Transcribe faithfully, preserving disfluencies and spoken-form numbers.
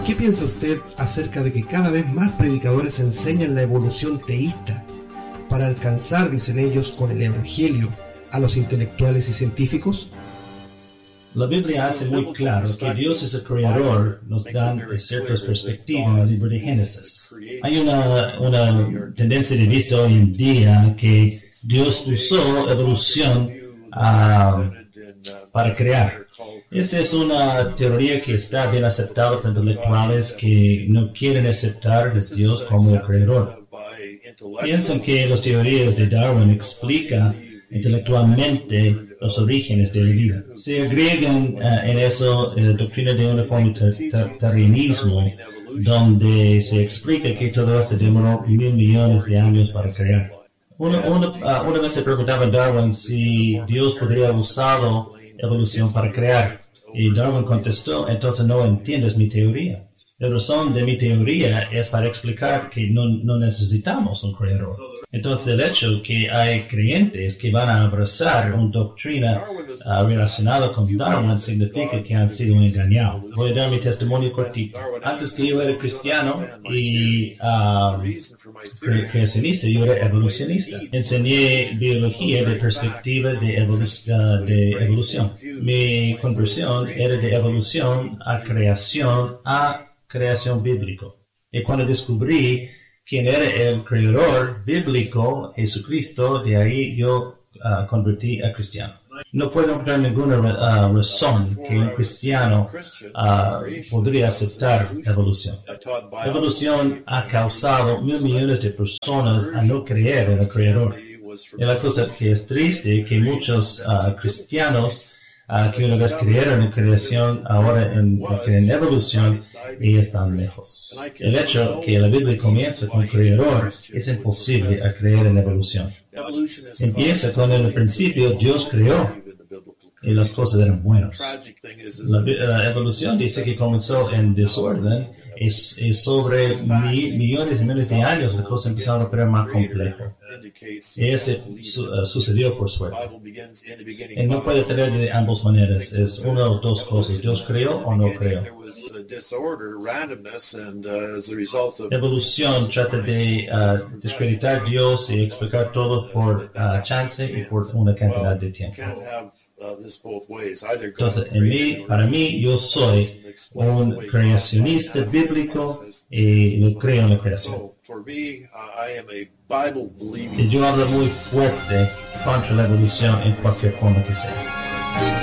¿Qué piensa usted acerca de que cada vez más predicadores enseñan la evolución teísta para alcanzar, dicen ellos, con el Evangelio a los intelectuales y científicos? La Biblia hace muy claro que Dios es el creador, nos dan ciertas perspectivas en el libro de Génesis. Hay una, una tendencia de vista hoy en día que Dios usó evolución uh, para crear. Esa es una teoría que está bien aceptada por intelectuales que no quieren aceptar a Dios como el creador. Piensan que las teorías de Darwin explican intelectualmente los orígenes de la vida. Se agregan uh, en eso la uh, doctrina de uniformitarianismo, donde se explica que todo esto demoró mil millones de años para crear. Una, una, uh, una vez se preguntaba a Darwin si Dios podría haber usado evolución para crear. Y Darwin contestó, entonces no entiendes mi teoría. La razón de mi teoría es para explicar que no, no necesitamos un creador. Entonces el hecho que hay creyentes que van a abrazar una doctrina uh, relacionada con Darwin significa que han sido engañados. Voy a dar mi testimonio cortito. Antes que yo era cristiano y uh, cre creacionista, yo era evolucionista. Enseñé biología de perspectiva de, evolu uh, de evolución. Mi conversión era de evolución a creación a creación bíblico. Y cuando descubrí quién era el creador bíblico, Jesucristo, de ahí yo uh, convertí a cristiano. No puedo encontrar ninguna uh, razón que un cristiano uh, podría aceptar evolución. La evolución ha causado mil millones de personas a no creer en el creador. Y la cosa que es triste que muchos uh, cristianos Uh, que una vez creyeron en creación, ahora en, en evolución, y están lejos. El hecho que la Biblia comienza con creador es imposible a creer en evolución. Empieza con el principio, Dios creó, y las cosas eran buenas. La, la evolución dice que comenzó en desorden, es, es sobre mi, millones y millones de años las cosas empezaron a operar más complejo. Y este su, uh, sucedió por suerte. Y no puede tener de ambas maneras, es una o dos cosas, Dios creó o no creó. La evolución trata de uh, descreditar a Dios y explicar todo por uh, chance y por una cantidad de tiempo. Entonces, en mí, para mí, yo soy un creacionista bíblico y yo creo en la creación. Y yo hablo muy fuerte contra la evolución en cualquier forma que sea.